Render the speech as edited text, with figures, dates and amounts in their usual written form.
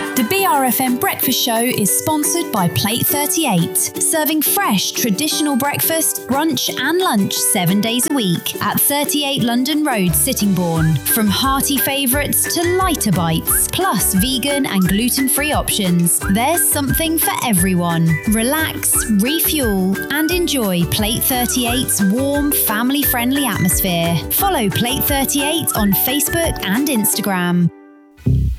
The BRFM Breakfast Show is sponsored by Plate 38, serving fresh traditional breakfast, brunch and lunch 7 days a week at 38 London Road, Sittingbourne. From hearty favourites to lighter bites, plus vegan and gluten-free options, there's something for everyone. Relax, refuel and enjoy Plate 38's warm, family-friendly atmosphere. Follow Plate 38 on Facebook and Instagram.